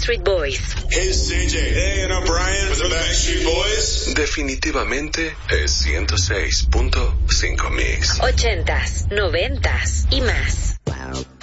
Backstreet Boys. Hey, it's CJ. Hey, and I'm Brian with the Backstreet Boys. Definitivamente es 106.5 Mix. 80s, 90s y más.